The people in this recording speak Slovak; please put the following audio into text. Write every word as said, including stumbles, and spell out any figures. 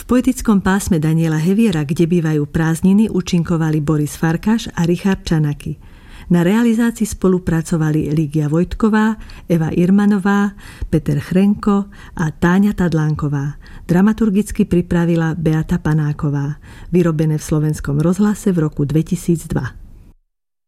poetickom pásme Daniela Heviera, Kde bývajú prázdniny, účinkovali Boris Farkáš a Richard Čanaky. Na realizácii spolupracovali Lígia Vojtková, Eva Irmanová, Peter Chrenko a Táňa Tadlánková. Dramaturgicky pripravila Beata Panáková. Vyrobené v Slovenskom rozhlase v roku dvetisícdva.